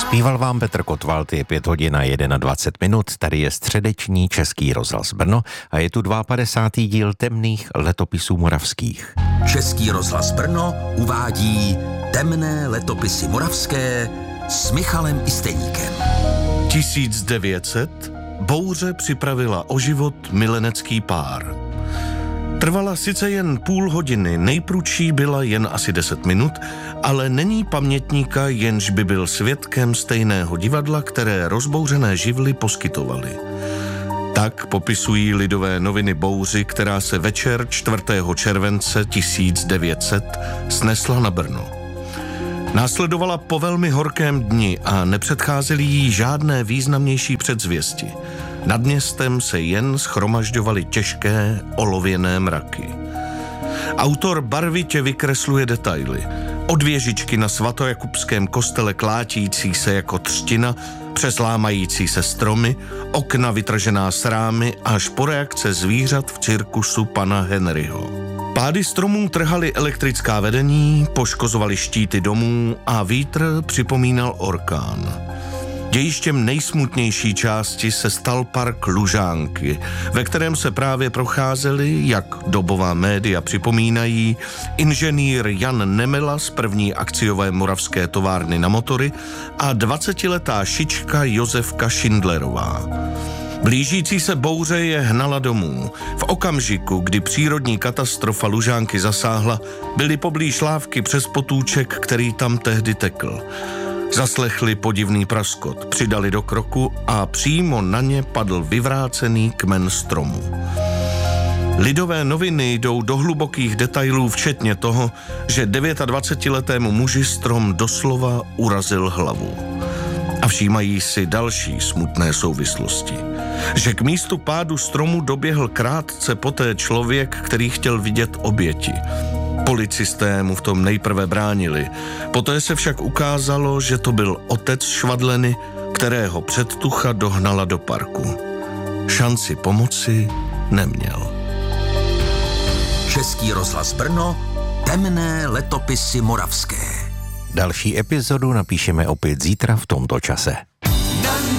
Zpíval vám Petr Kotwald, je 5:21, tady je středeční Český rozhlas Brno a je tu 52. díl Temných letopisů moravských. Český rozhlas Brno uvádí Temné letopisy moravské s Michalem Isteníkem. 1900 bouře připravila o život milenecký pár. Trvala sice jen půl hodiny, nejprudší byla jen asi 10 minut, ale není pamětníka, jenž by byl svědkem stejného divadla, které rozbouřené živly poskytovaly. Tak popisují Lidové noviny bouři, která se večer 4. července 1900 snesla na Brno. Následovala po velmi horkém dni a nepředcházely jí žádné významnější předzvěsti. Nad městem se jen shromažďovaly těžké olověné mraky. Autor barvitě vykresluje detaily. Od věžičky na svatojakubském kostele klátící se jako třtina, přes lámající se stromy, okna vytržená s rámy až po reakce zvířat v cirkusu pana Henryho. Pády stromů trhaly elektrická vedení, poškozovaly štíty domů a vítr připomínal orkán. Dějištěm nejsmutnější části se stal park Lužánky, ve kterém se právě procházeli, jak dobová média připomínají, inženýr Jan Nemela z první akciové moravské továrny na motory a 20letá šička Josefka Šindlerová. Blížící se bouře je hnala domů. V okamžiku, kdy přírodní katastrofa Lužánky zasáhla, byly poblíž lávky přes potůček, který tam tehdy tekl. Zaslechli podivný praskot, přidali do kroku a přímo na ně padl vyvrácený kmen stromu. Lidové noviny jdou do hlubokých detailů, včetně toho, že 29letému muži strom doslova urazil hlavu. A všímají si další smutné souvislosti. Že k místu pádu stromu doběhl krátce poté člověk, který chtěl vidět oběti. Policisté mu v tom nejprve bránili. Poté se však ukázalo, že to byl otec Švadleny, kterého předtucha dohnala do parku. Šanci pomoci neměl. Český rozhlas Brno, Temné letopisy moravské. Další epizodu napíšeme opět zítra v tomto čase.